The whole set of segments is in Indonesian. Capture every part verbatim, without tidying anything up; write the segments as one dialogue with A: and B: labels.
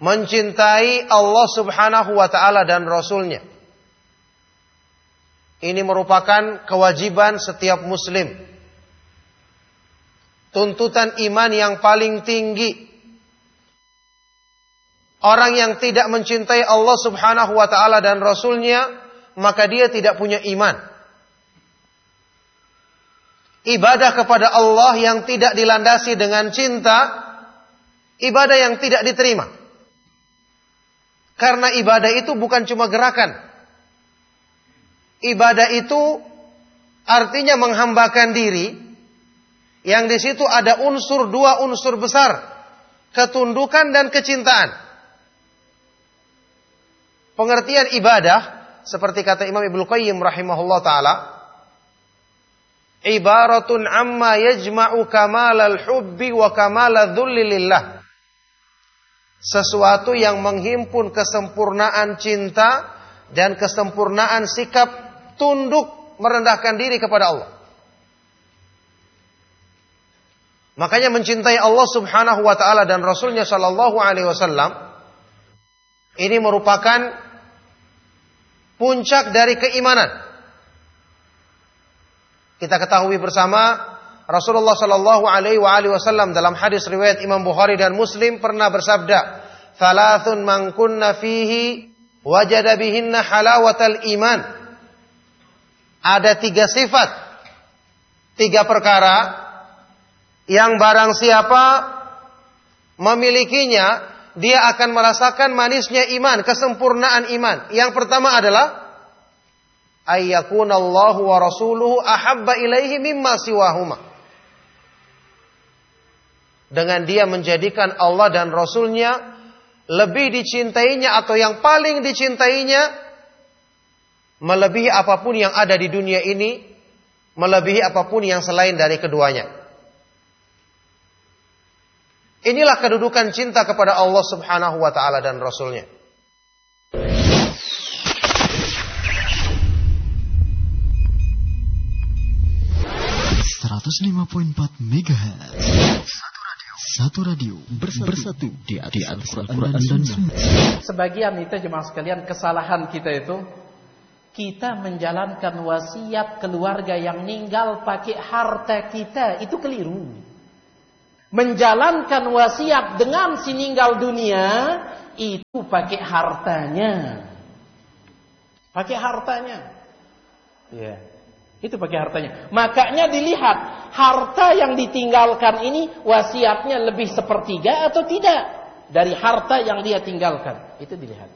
A: mencintai Allah Subhanahu wa ta'ala dan Rasulnya. Ini merupakan kewajiban setiap muslim. Tuntutan iman yang paling tinggi. Orang yang tidak mencintai Allah Subhanahu wa ta'ala dan Rasulnya, maka dia tidak punya iman. Ibadah kepada Allah yang tidak dilandasi dengan cinta, ibadah yang tidak diterima. Karena ibadah itu bukan cuma gerakan. Ibadah itu artinya menghambakan diri, yang di situ ada unsur, dua unsur besar, ketundukan dan kecintaan. Pengertian ibadah, seperti kata Imam Ibnu Qayyim rahimahullah ta'ala, ibaratun amma yajma'u kamalal hubbi wa kamalal dhulli lillah. Sesuatu yang menghimpun kesempurnaan cinta dan kesempurnaan sikap tunduk merendahkan diri kepada Allah. Makanya mencintai Allah Subhanahu wa ta'ala dan Rasulnya sallallahu alaihi wasallam ini merupakan puncak dari keimanan. Kita ketahui bersama Rasulullah sallallahu alaihi wasallam dalam hadis riwayat Imam Bukhari dan Muslim pernah bersabda, "Thalathun man kunna fihi wajada bihinna halawatal iman." Ada tiga sifat, tiga perkara yang barang siapa memilikinya, dia akan merasakan manisnya iman, kesempurnaan iman. Yang pertama adalah ayyakunallahu wa rasuluhu ahabba ilaihi mimma siwahuma. Dengan dia menjadikan Allah dan Rasulnya lebih dicintainya atau yang paling dicintainya, melebihi apapun yang ada di dunia ini, melebihi apapun yang selain dari keduanya. Inilah kedudukan cinta kepada Allah Subhanahu wa ta'ala dan Rasulnya.
B: seratus lima koma empat megahertz. Satu radio bersatu, bersatu di atas Al-Quran dan Sunnah.
C: Sebagian itu jemaah sekalian, kesalahan kita itu, kita menjalankan wasiat keluarga yang meninggal pakai harta kita, itu keliru. Menjalankan wasiat dengan si meninggal dunia, itu pakai hartanya. Pakai hartanya. Ya. Itu pakai hartanya. Makanya dilihat, harta yang ditinggalkan ini wasiatnya lebih sepertiga atau tidak dari harta yang dia tinggalkan. Itu dilihat.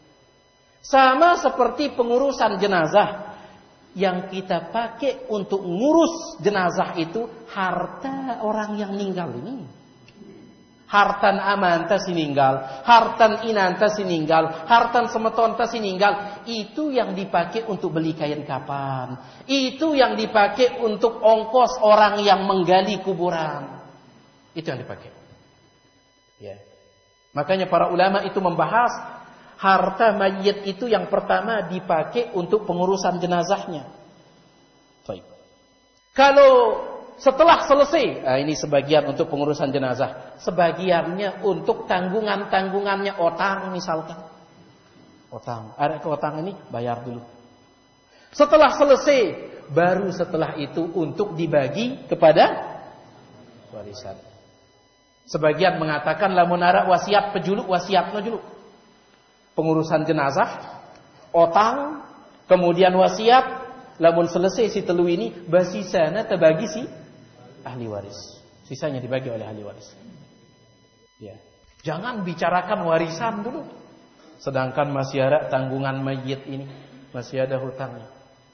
C: Sama seperti pengurusan jenazah. Yang kita pakai untuk ngurus jenazah itu harta orang yang meninggal ini. Hartan aman tas meninggal, hartan inan tas meninggal, hartan semeton tas meninggal. Itu yang dipakai untuk beli kain kapan. Itu yang dipakai untuk ongkos orang yang menggali kuburan. Itu yang dipakai. Ya. Makanya para ulama itu membahas harta mayit itu yang pertama dipakai untuk pengurusan jenazahnya. Baik. Kalau setelah selesai, nah ini sebagian untuk pengurusan jenazah, sebagiannya untuk tanggungan-tanggungannya, otang misalkan. Otang, ada ke otang ini bayar dulu. Setelah selesai, baru setelah itu untuk dibagi kepada warisan. Sebagian mengatakan lamun ara wasiat pejuluk wasiatna juluk. Pengurusan jenazah, otang, kemudian wasiat, lamun selesai si telu ini, basisana terbagi si ahli waris. Sisanya dibagi oleh ahli waris. Ya. Jangan bicarakan warisan dulu. Sedangkan masih ada tanggungan mayit ini, masih ada hutangnya.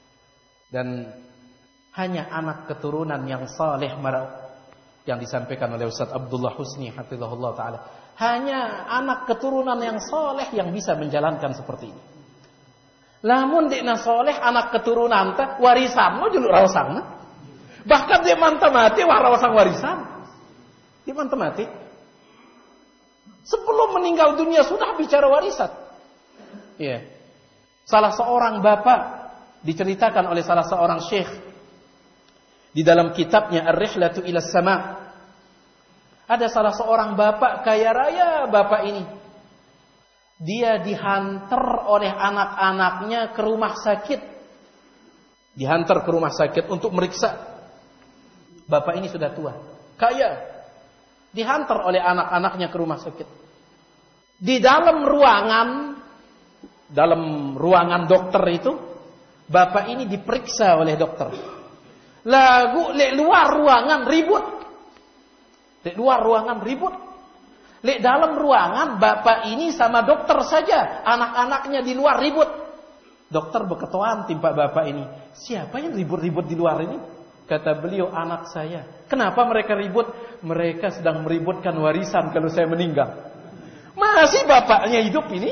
C: Dan hanya anak keturunan yang saleh yang disampaikan oleh Ustaz Abdullah Husni hafizahullah taala. Hanya anak keturunan yang soleh yang bisa menjalankan seperti ini. Lamun dekna soleh anak keturunan teh warisan lo juluk rawasang. Bahkan dia mantap mati wah rawasang warisan. Dia mantap mati. Sebelum meninggal dunia sudah bicara warisan. Iya. Salah seorang bapak diceritakan oleh salah seorang syekh di dalam kitabnya Ar-Rihlatu ila Sama'. Ada salah seorang bapak kaya raya bapak ini. dia dihantar oleh anak-anaknya ke rumah sakit. Dihantar ke rumah sakit untuk meriksa. Bapak ini sudah tua, kaya. Dihantar oleh anak-anaknya ke rumah sakit. Di dalam ruangan, dalam ruangan dokter itu, bapak ini diperiksa oleh dokter. Lagu lek luar ruangan ribut. Lek luar ruangan ribut. Lek dalam ruangan bapak ini sama dokter saja, anak-anaknya di luar ribut. Dokter berketuaan timpa bapak ini. Siapa yang ribut-ribut di luar ini? Kata beliau, anak saya. Kenapa mereka ribut? Mereka sedang meributkan warisan kalau saya meninggal. Masih bapaknya hidup ini?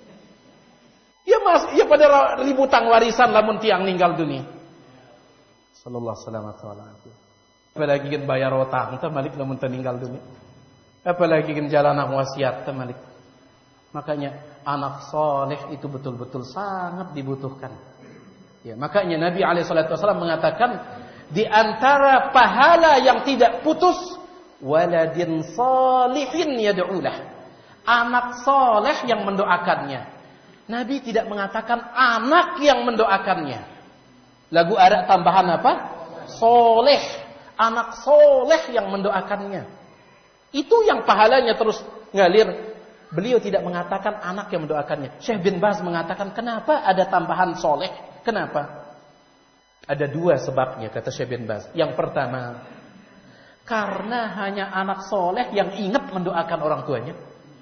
C: Ya mas, ya pada ributan warisan lamun tiang meninggal dunia. Sallallahu alaihi wasallam. Apalagi kan bayar utang, tak malik lamun meninggal dunia. Apalagi kan jalan wasiat, tak malik. Makanya anak soleh itu betul-betul sangat dibutuhkan. Ya, makanya Nabi alaihi wasallam mengatakan, di antara pahala yang tidak putus, waladin salihin yad'ulah, anak soleh yang mendoakannya. Nabi tidak mengatakan anak yang mendoakannya. Lagu ada tambahan apa? Soleh, anak soleh yang mendoakannya. Itu yang pahalanya terus ngalir. Beliau tidak mengatakan anak yang mendoakannya. Syekh bin Baz mengatakan, kenapa ada tambahan soleh? Kenapa? Ada dua sebabnya, kata Syekh bin Baz. Yang pertama, karena hanya anak soleh yang ingat mendoakan orang tuanya.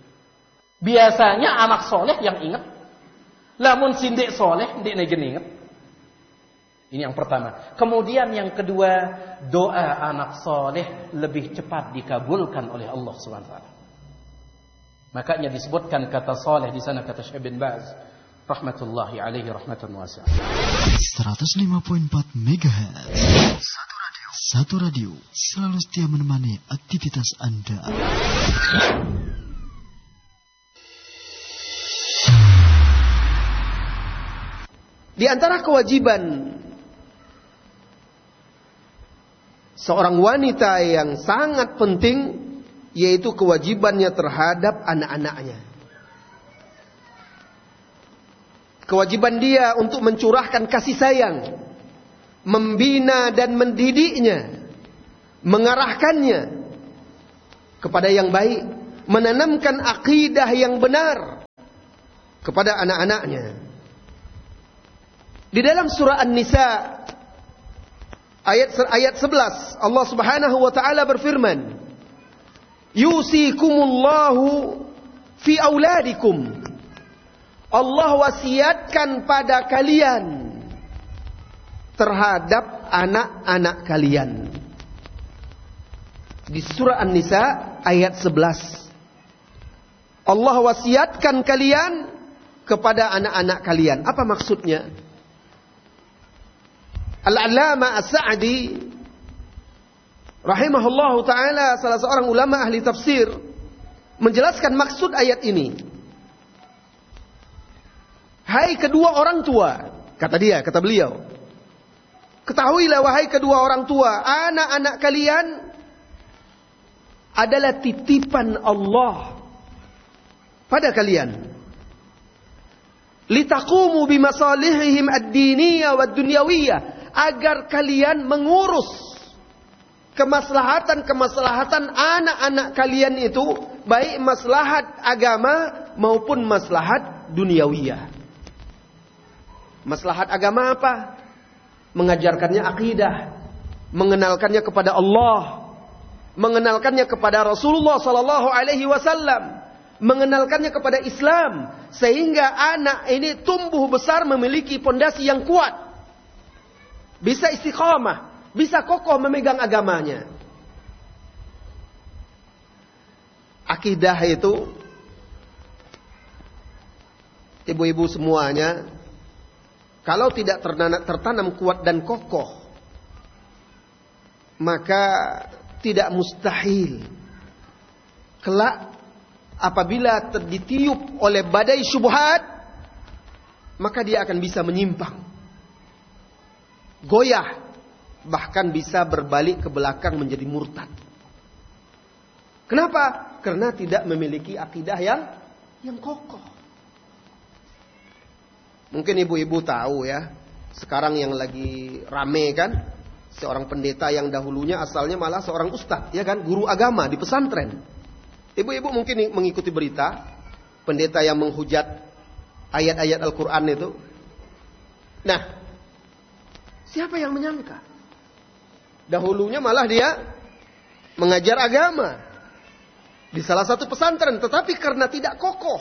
C: Biasanya anak soleh yang ingat. Lamun sindik soleh, ndik negen ingat. Ini yang pertama. Kemudian yang kedua, doa anak soleh lebih cepat dikabulkan oleh Allah subhanahu wa taala. Makanya disebutkan kata soleh di sana, kata Syekh bin Baz, rahmatullahi alaihi rahmatan wasi'ah.
B: seratus lima koma empat megahertz. Satu radio. Satu radio selalu setia menemani aktivitas Anda.
A: Di antara kewajiban seorang wanita yang sangat penting, yaitu kewajibannya terhadap anak-anaknya. Kewajiban dia untuk mencurahkan kasih sayang, membina dan mendidiknya, mengarahkannya kepada yang baik, menanamkan akidah yang benar kepada anak-anaknya. Di dalam surah An-Nisa ayat ayat sebelas, Allah Subhanahu wa taala berfirman, "Yusikumullahu fi auladikum." Allah wasiatkan pada kalian terhadap anak-anak kalian. Di surah An-Nisa ayat sebelas. Allah wasiatkan kalian kepada anak-anak kalian. Apa maksudnya? Al-Allamah As-Sa'di rahimahullahu ta'ala, salah seorang ulama ahli tafsir, menjelaskan maksud ayat ini. Hai kedua orang tua, kata dia, kata beliau, ketahuilah wahai kedua orang tua, anak-anak kalian adalah titipan Allah pada kalian. Litaqumu bimasalihihim ad-diniyah wad-dunyawiyah, agar kalian mengurus kemaslahatan-kemaslahatan anak-anak kalian itu, baik maslahat agama maupun maslahat duniawiyah. Maslahat agama apa? Mengajarkannya akidah, mengenalkannya kepada Allah, mengenalkannya kepada Rasulullah sallallahu alaihi wasallam, mengenalkannya kepada Islam, sehingga anak ini tumbuh besar memiliki pondasi yang kuat, bisa istiqamah, bisa kokoh memegang agamanya. Akidah itu, ibu-ibu semuanya, kalau tidak tertanam kuat dan kokoh, maka tidak mustahil kelak apabila ditiup oleh badai syubhat, maka dia akan bisa menyimpang, goyah, bahkan bisa berbalik ke belakang menjadi murtad. Kenapa? Karena tidak memiliki akidah yang yang kokoh.
D: Mungkin ibu-ibu tahu ya, sekarang yang lagi rame kan, seorang pendeta yang dahulunya asalnya malah seorang ustadz, ya kan, guru agama di pesantren. Ibu-ibu mungkin mengikuti berita, pendeta yang menghujat ayat-ayat Al-Quran itu. Nah, siapa yang menyangka? Dahulunya malah dia mengajar agama di salah satu pesantren, tetapi karena tidak kokoh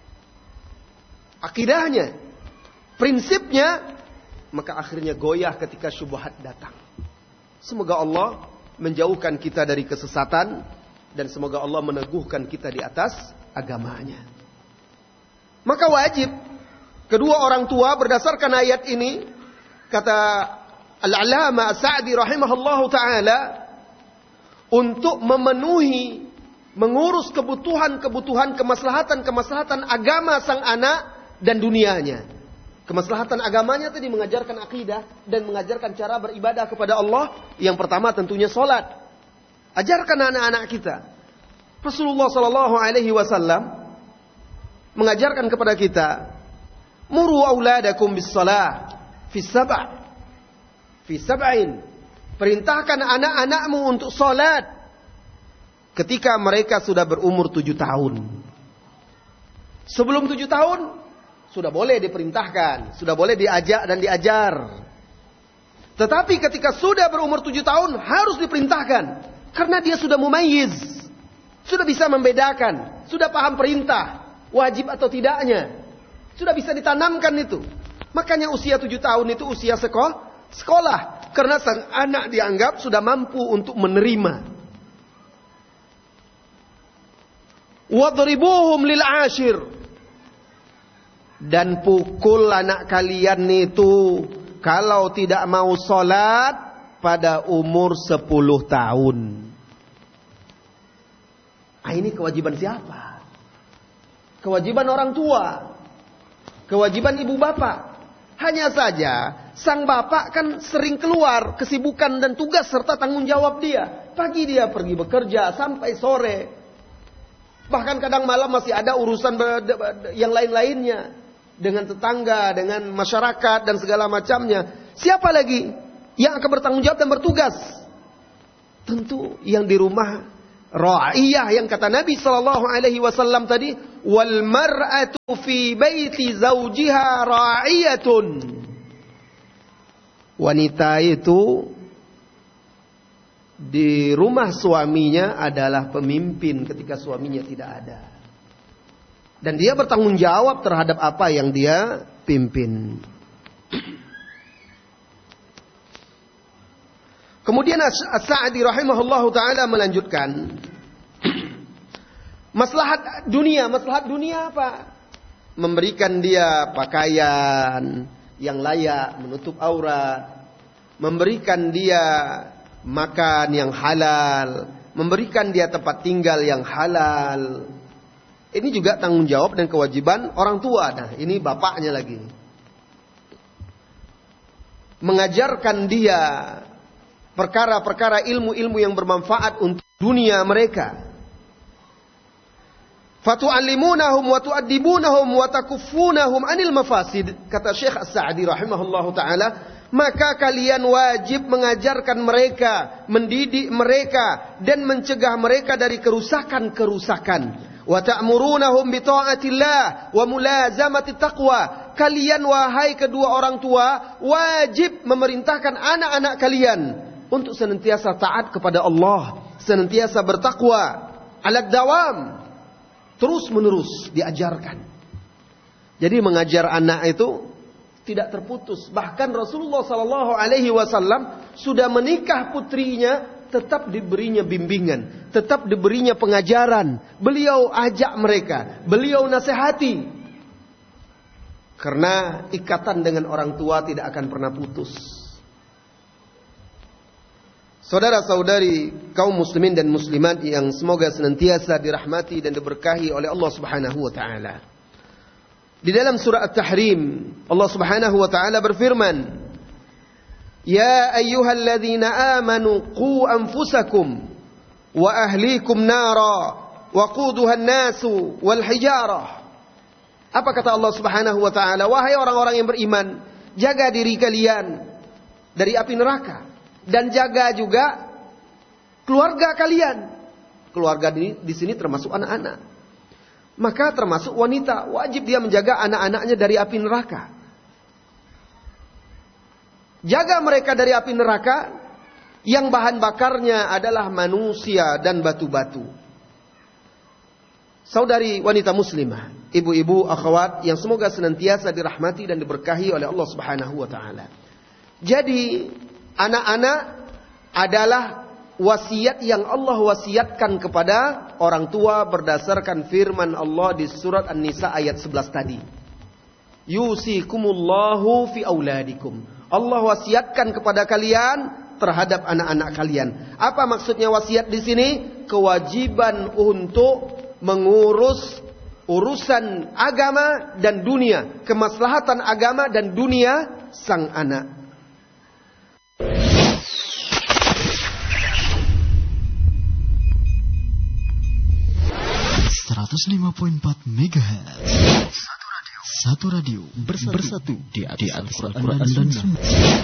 D: akidahnya, prinsipnya, maka akhirnya goyah ketika syubhat datang. Semoga Allah menjauhkan kita dari kesesatan dan semoga Allah meneguhkan kita di atas agamanya. Maka wajib kedua orang tua berdasarkan ayat ini, kata Al-Alama As-Sa'di rahimahullahu ta'ala, untuk memenuhi, mengurus kebutuhan-kebutuhan, kemaslahatan-kemaslahatan agama sang anak dan dunianya. Kemaslahatan agamanya tadi mengajarkan akidah dan mengajarkan cara beribadah kepada Allah. Yang pertama tentunya solat. Ajarkan anak-anak kita. Rasulullah sallallahu alaihi wasallam mengajarkan kepada kita, muru auladakum bis salah fi sab'a. Fi sab'in. Perintahkan anak-anakmu untuk salat ketika mereka sudah berumur tujuh tahun. Sebelum tujuh tahun sudah boleh diperintahkan, sudah boleh diajak dan diajar. Tetapi ketika sudah berumur tujuh tahun harus diperintahkan, karena dia sudah mumayyiz, sudah bisa membedakan, sudah paham perintah, wajib atau tidaknya, sudah bisa ditanamkan itu. Makanya usia tujuh tahun itu usia sekolah, sekolah, karena sang anak dianggap sudah mampu untuk menerima. Wadribuhum lil ashir. Dan pukul anak kalian itu kalau tidak mau sholat pada umur sepuluh tahun. Ah, ini kewajiban siapa? Kewajiban orang tua. Kewajiban ibu bapak. Hanya saja sang bapak kan sering keluar, kesibukan dan tugas serta tanggung jawab dia. Pagi dia pergi bekerja sampai sore. Bahkan kadang malam masih ada urusan yang lain-lainnya. Dengan tetangga, dengan masyarakat dan segala macamnya. Siapa lagi yang akan bertanggung jawab dan bertugas? Tentu yang di rumah ra'iyah, yang kata Nabi sallallahu alaihi wasallam tadi, wal mar'atu fi baiti zawjiha ra'iyatun. Wanita itu di rumah suaminya adalah pemimpin ketika suaminya tidak ada. Dan dia bertanggung jawab terhadap apa yang dia pimpin. Kemudian As-Sa'di rahimahullahu ta'ala melanjutkan. Maslahat dunia. Maslahat dunia apa? Memberikan dia pakaian yang layak, menutup aurat. Memberikan dia makan yang halal. Memberikan dia tempat tinggal yang halal. Ini juga tanggung jawab dan kewajiban orang tua. Nah, ini bapaknya lagi. Mengajarkan dia perkara-perkara ilmu-ilmu yang bermanfaat untuk dunia mereka. Fatu'allimunahum wa tu'addibunahum wa takuffunahum anil mafasid. Kata Syekh As-Sa'di rahimahullahu ta'ala, maka kalian wajib mengajarkan mereka, mendidik mereka dan mencegah mereka dari kerusakan-kerusakan. Wa ta'murunahum bi ta'atillah wa mulazamati taqwa. Kalian wahai kedua orang tua wajib memerintahkan anak-anak kalian untuk senantiasa taat kepada Allah, senantiasa bertakwa, ala dawam, terus menerus diajarkan. Jadi mengajar anak itu tidak terputus. Bahkan Rasulullah sallallahu alaihi wasallam sudah menikah putrinya, tetap diberinya bimbingan, tetap diberinya pengajaran. Beliau ajak mereka, beliau nasihati. Karena ikatan dengan orang tua tidak akan pernah putus. Saudara-saudari kaum muslimin dan muslimat yang semoga senantiasa dirahmati dan diberkahi oleh Allah Subhanahu wa taala. Di dalam surah At-Tahrim, Allah Subhanahu wa taala berfirman, "Ya ayyuhalladzina amanu qu anfusakum wa ahlikum nara wa quduha an-nasu wal hijarah." Apa kata Allah Subhanahu wa taala? Wahai orang-orang yang beriman, jaga diri kalian dari api neraka dan jaga juga keluarga kalian. Keluarga di, di sini termasuk anak-anak. Maka termasuk wanita, wajib dia menjaga anak-anaknya dari api neraka. Jaga mereka dari api neraka yang bahan bakarnya adalah manusia dan batu-batu. Saudari wanita muslimah, ibu-ibu, akhwat yang semoga senantiasa dirahmati dan diberkahi oleh Allah Subhanahu wa taala. Jadi, anak-anak adalah wasiat yang Allah wasiatkan kepada orang tua berdasarkan firman Allah di surat An-Nisa ayat sebelas tadi. Yusikumullahu fi auladikum. Allah wasiatkan kepada kalian terhadap anak-anak kalian. Apa maksudnya wasiat di sini? Kewajiban untuk mengurus urusan agama dan dunia, kemaslahatan agama dan dunia sang anak.
B: seratus lima koma empat megahertz. Satu radio, satu radio bersatu, bersatu di atas Al-Quran dan Sunnah.